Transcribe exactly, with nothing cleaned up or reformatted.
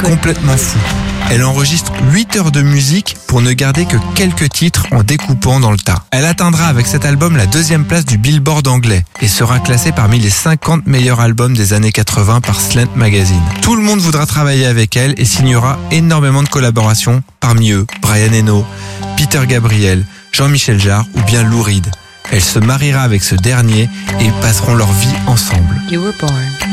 complètement fou. Elle enregistre huit heures de musique pour ne garder que quelques titres en découpant dans le tas. Elle atteindra avec cet album la deuxième place du Billboard anglais et sera classée parmi les cinquante meilleurs albums des années quatre-vingts par Slant Magazine. Tout le monde voudra travailler avec elle et signera énormément de collaborations, parmi eux Brian Eno, Peter Gabriel, Jean-Michel Jarre ou bien Lou Reed. Elle se mariera avec ce dernier et ils passeront leur vie ensemble. You were born